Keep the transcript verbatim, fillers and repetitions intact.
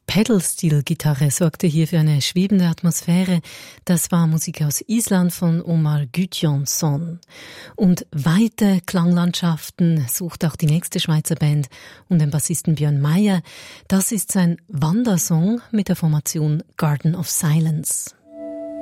Pedal-Steel-Gitarre sorgte hier für eine schwebende Atmosphäre. Das war Musik aus Island von Omar Gudjonsson. Und weite Klanglandschaften sucht auch die nächste Schweizer Band und den Bassisten Björn Meyer. Das ist sein Wandersong mit der Formation Garden of Silence.